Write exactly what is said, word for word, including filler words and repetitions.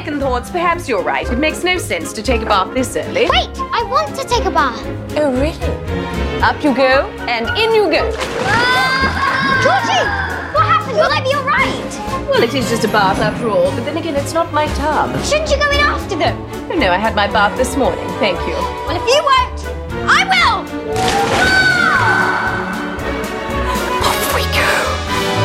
second thoughts, perhaps you're right. It makes no sense to take a bath this early. Wait, I want to take a bath. Oh, really? Up you go, and in you go. Ah! Georgie, what happened? Will I be all right? Well, it is just a bath after all, but then again, it's not my tub. Shouldn't you go in after them? Oh, no, I had my bath this morning, thank you. Well, if you won't,